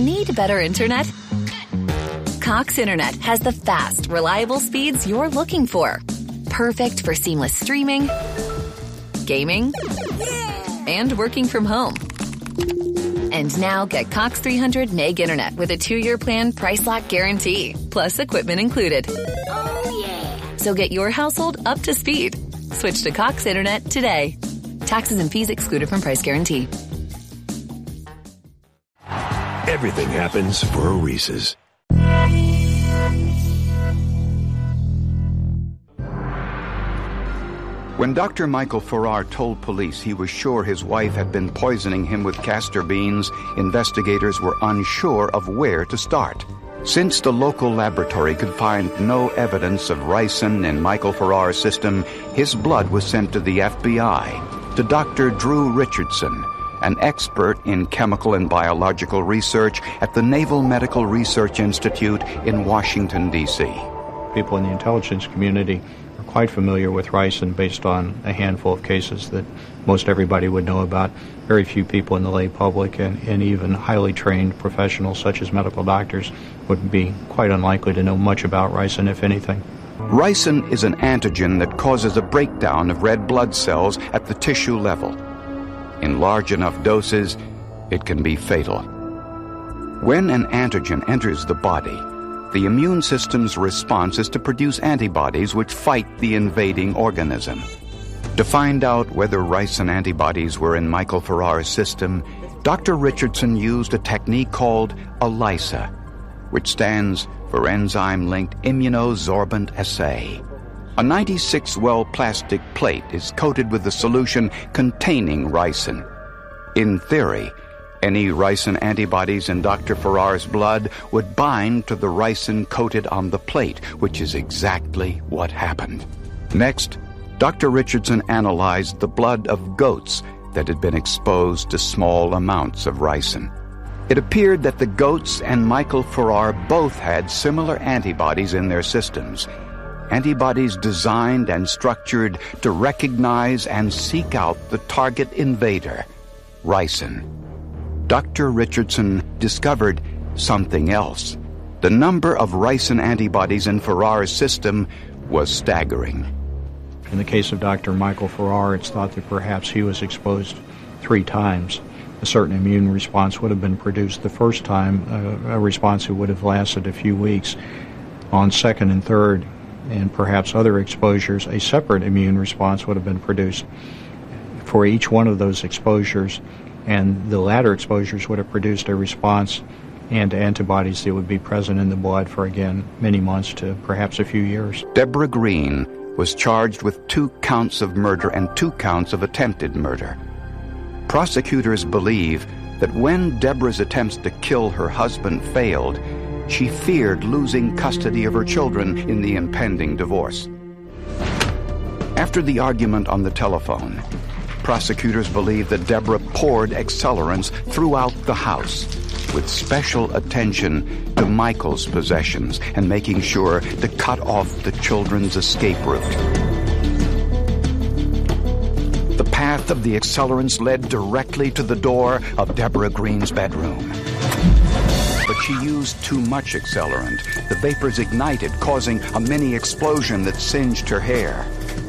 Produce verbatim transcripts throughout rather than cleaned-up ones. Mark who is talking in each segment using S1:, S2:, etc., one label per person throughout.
S1: Need better internet? Cox Internet has the fast, reliable speeds you're looking for. Perfect for seamless streaming, gaming, and working from home. And now get Cox three hundred meg internet with a two-year plan price lock guarantee, plus equipment included.
S2: Oh, yeah.
S1: So get your household up to speed. Switch to Cox Internet today. Taxes and fees excluded from price guarantee.
S3: Everything happens for a Reese's.
S4: When Doctor Michael Farrar told police he was sure his wife had been poisoning him with castor beans, investigators were unsure of where to start. Since the local laboratory could find no evidence of ricin in Michael Farrar's system, his blood was sent to the F B I, to Doctor Drew Richardson, an expert in chemical and biological research at the Naval Medical Research Institute in Washington, D C
S5: People in the intelligence community are quite familiar with ricin based on a handful of cases that most everybody would know about. Very few people in the lay public and, and even highly trained professionals such as medical doctors would be quite unlikely to know much about ricin, if anything.
S4: Ricin is an antigen that causes a breakdown of red blood cells at the tissue level. In large enough doses, it can be fatal. When an antigen enters the body, the immune system's response is to produce antibodies which fight the invading organism. To find out whether ricin antibodies were in Michael Farrar's system, Doctor Richardson used a technique called ELISA, which stands for Enzyme-Linked Immunosorbent Assay. A ninety-six well plastic plate is coated with the solution containing ricin. In theory, any ricin antibodies in Doctor Farrar's blood would bind to the ricin coated on the plate, which is exactly what happened. Next, Doctor Richardson analyzed the blood of goats that had been exposed to small amounts of ricin. It appeared that the goats and Michael Farrar both had similar antibodies in their systems, antibodies designed and structured to recognize and seek out the target invader, ricin. Doctor Richardson discovered something else. The number of ricin antibodies in Farrar's system was staggering.
S5: In the case of Doctor Michael Farrar, it's thought that perhaps he was exposed three times. A certain immune response would have been produced the first time, a, a response that would have lasted a few weeks. On second and third, and perhaps other exposures, a separate immune response would have been produced for each one of those exposures, and the latter exposures would have produced a response and antibodies that would be present in the blood for, again, many months to perhaps a few years.
S4: Deborah Green was charged with two counts of murder and two counts of attempted murder. Prosecutors believe that when Deborah's attempts to kill her husband failed, she feared losing custody of her children in the impending divorce. After the argument on the telephone, prosecutors believe that Deborah poured accelerants throughout the house, with special attention to Michael's possessions and making sure to cut off the children's escape route. The path of the accelerants led directly to the door of Deborah Green's bedroom. But she used too much accelerant. The vapors ignited, causing a mini explosion that singed her hair.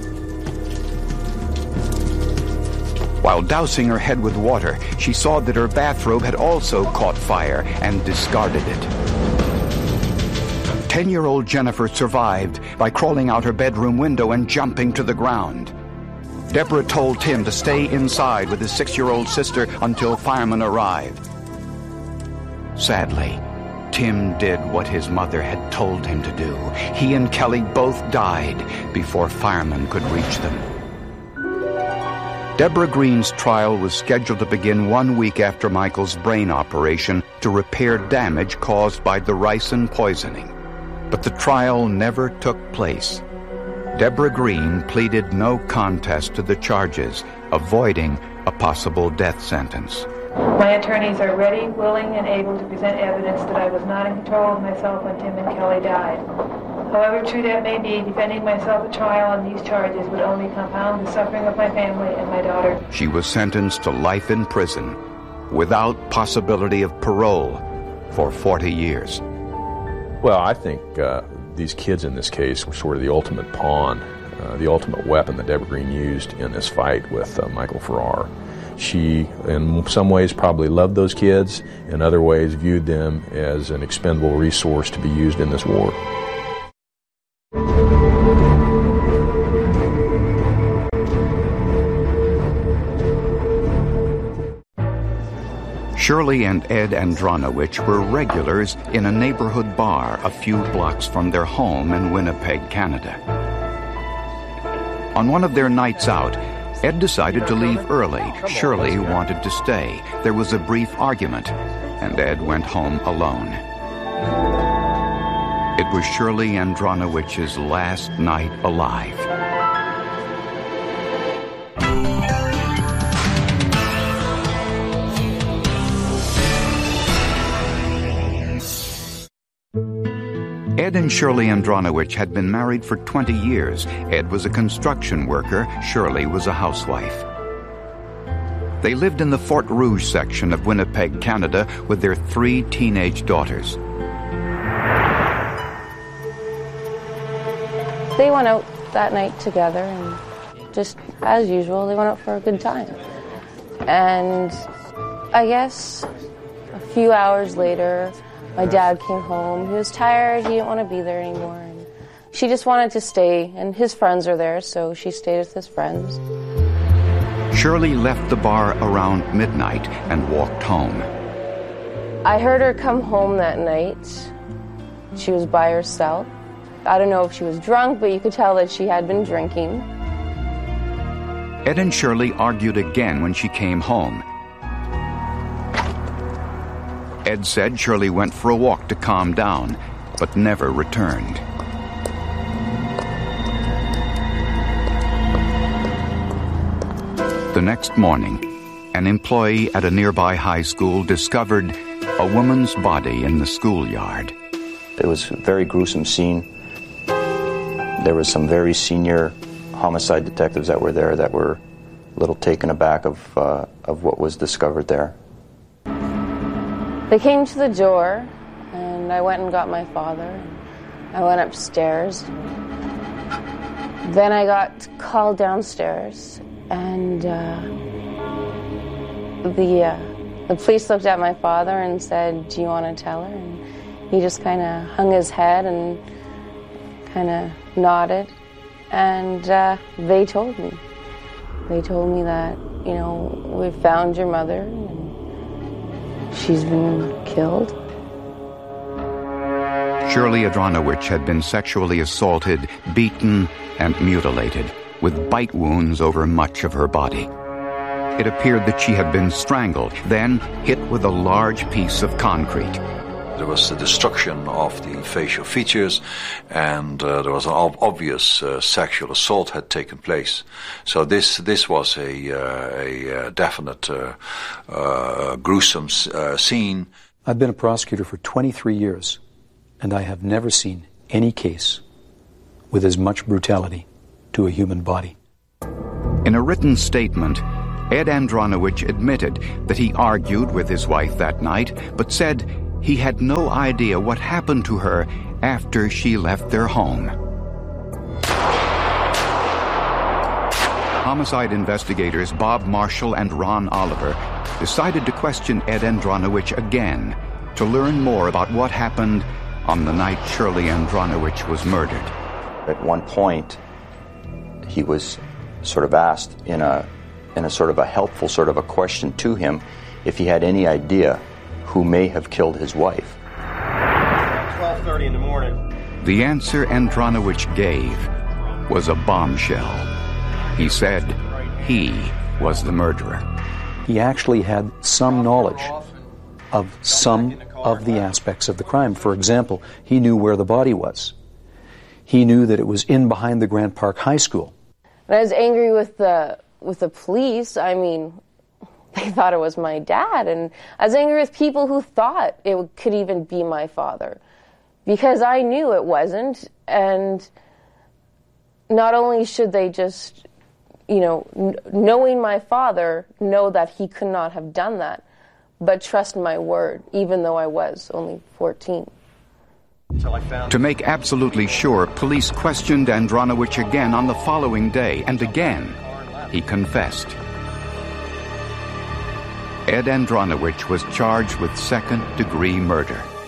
S4: While dousing her head with water, she saw that her bathrobe had also caught fire and discarded it. Ten-year-old Jennifer survived by crawling out her bedroom window and jumping to the ground. Deborah told Tim to stay inside with his six-year-old sister until firemen arrived. Sadly, Tim did what his mother had told him to do. He and Kelly both died before firemen could reach them. Deborah Green's trial was scheduled to begin one week after Michael's brain operation to repair damage caused by the ricin poisoning. But the trial never took place. Deborah Green pleaded no contest to the charges, avoiding a possible death sentence.
S6: My attorneys are ready, willing, and able to present evidence that I was not in control of myself when Tim and Kelly died. However true that may be, defending myself at trial on these charges would only compound the suffering of my family and my daughter.
S4: She was sentenced to life in prison, without possibility of parole, for forty years.
S7: Well, I think uh, these kids in this case were sort of the ultimate pawn, uh, the ultimate weapon that Deborah Green used in this fight with uh, Michael Farrar. She, in some ways, probably loved those kids, in other ways viewed them as an expendable resource to be used in this war.
S4: Shirley and Ed Andronowicz were regulars in a neighborhood bar a few blocks from their home in Winnipeg, Canada. On one of their nights out, Ed decided to leave early. Shirley wanted to stay. There was a brief argument, and Ed went home alone. It was Shirley Andronowicz's last night alive. Ed and Shirley Andronowicz had been married for twenty years. Ed was a construction worker. Shirley was a housewife. They lived in the Fort Rouge section of Winnipeg, Canada, with their three teenage daughters.
S8: They went out that night together, and just as usual, they went out for a good time. And I guess a few hours later, my dad came home. He was tired. He didn't want to be there anymore. And she just wanted to stay, and his friends are there, so she stayed with his friends.
S4: Shirley left the bar around midnight and walked home.
S8: I heard her come home that night. She was by herself. I don't know if she was drunk, but you could tell that she had been drinking.
S4: Ed and Shirley argued again when she came home. Ed said Shirley went for a walk to calm down, but never returned. The next morning, an employee at a nearby high school discovered a woman's body in the schoolyard.
S9: It was a very gruesome scene. There was some very senior homicide detectives that were there that were a little taken aback of, uh, of what was discovered there.
S8: They came to the door, and I went and got my father. I went upstairs. Then I got called downstairs, and uh, the uh, the police looked at my father and said, "Do you want to tell her?" And he just kind of hung his head and kind of nodded, and uh, they told me. They told me that, you know, we found your mother, and she's been killed.
S4: Shirley Andronowicz had been sexually assaulted, beaten, and mutilated, with bite wounds over much of her body. It appeared that she had been strangled, then hit with a large piece of concrete.
S10: There was the destruction of the facial features, and uh, there was an ob- obvious uh, sexual assault had taken place. So this this was a, uh, a definite uh, uh, gruesome uh, scene.
S11: I've been a prosecutor for twenty-three years, and I have never seen any case with as much brutality to a human body.
S4: In a written statement, Ed Andronowicz admitted that he argued with his wife that night, but said he had no idea what happened to her after she left their home. Homicide investigators Bob Marshall and Ron Oliver decided to question Ed Andronowicz again to learn more about what happened on the night Shirley Andronowicz was murdered.
S9: At one point, he was sort of asked in a in a sort of a helpful sort of a question to him if he had any idea who may have killed his wife.
S12: twelve thirty in the morning.
S4: The answer Andronowicz gave was a bombshell. He said he was the murderer.
S11: He actually had some knowledge of some of the aspects of the crime. For example, he knew where the body was. He knew that it was in behind the Grant Park High School.
S8: And I was angry with the with the police. I mean, they thought it was my dad, and I was angry with people who thought it could even be my father, because I knew it wasn't. And not only should they just, you know, n- knowing my father, know that he could not have done that, but trust my word, even though I was only fourteen.
S4: To make absolutely sure, police questioned Andronowicz again on the following day, and again he confessed. Ed Andronowicz was charged with second-degree murder.